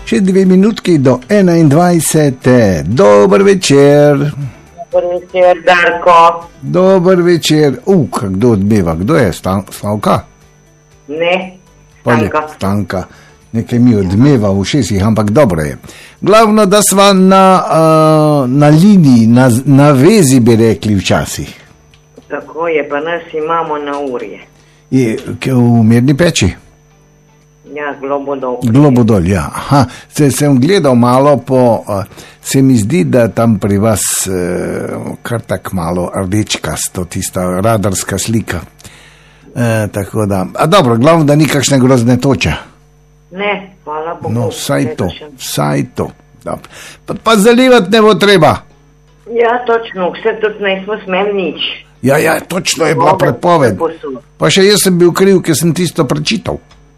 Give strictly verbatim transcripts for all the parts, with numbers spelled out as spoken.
Še dve minutki do enaindvajsete. Dober večer. Dober večer, Darko. Dober večer. Uh, kdo odmeva? Kdo je? Stan, Slavka? Ne, Stanka. Stanka. Nekaj mi odmeva v šestih, ampak dobro je. Glavno, da sva na, uh, na liniji, na, na vezi, bi rekli včasih. Tako je, pa nas imamo na urje. Je v Mirni Peči? Ja, Globodol. Globodol, ja. Aha, se sem gledal malo po, uh, se mi zdi, da tam pri vas uh, kar tak malo rdečkasto, tista radarska slika. Uh, tako da, a dobro, glavno, da ni kakšne grozne toče. Ne, hvala Bogu. No, vsaj to, vsaj to. Pa, pa zalivati ne bo treba. Ja, točno, vse tudi ne smo smeli nič. Ja, ja, točno je bila prepoved. Pa še jaz sem bil kriv, ker sem tisto prečital.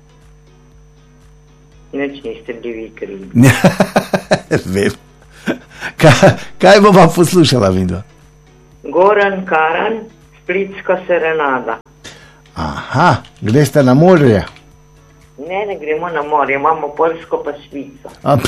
Nič niste bili krivi. Vem. Kaj, kaj bova poslušala, vidva? Goran Karan, Splitska serenada. Aha, greste na morje? Ne, ne gremo na morje, imamo Poljsko pa Švico.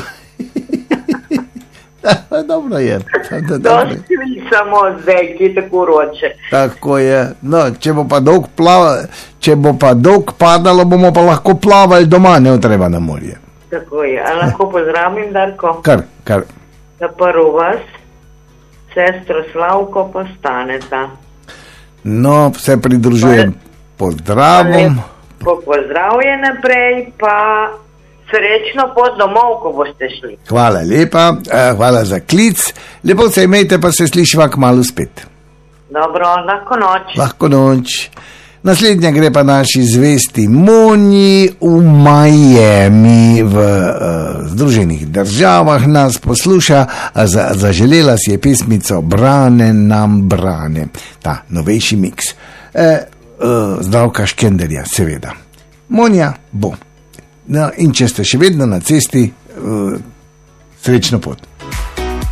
Dobro je. Dosti samo zdaj, ki je tako roče. Tako je. No, če bo pa dolg plava, če bo pa dolg padalo, bomo pa lahko plavali doma, ne treba na morje. Tako je. A lahko pozdravim, Darko? Kar, kar. Da prvo vas, sestro Slavko pa Staneta. No, se pridružujem pozdravom. Po pozdravje naprej, pa srečno pot domov, ko boste šli. Hvala lepa, hvala za klic. Lepo se imejte, pa se slišiva kmalu spet. Dobro, lahko noč. Lahko noč. Naslednja gre pa naši zvesti Moni v Miami v uh, Združenih državah nas posluša, a za, zaželela si je pesmico Brane nam brane, ta novejši miks. E, uh, Zdravka Škenderja, seveda. Monja bo. No, in če ste še vedno na cesti, uh, srečno pot.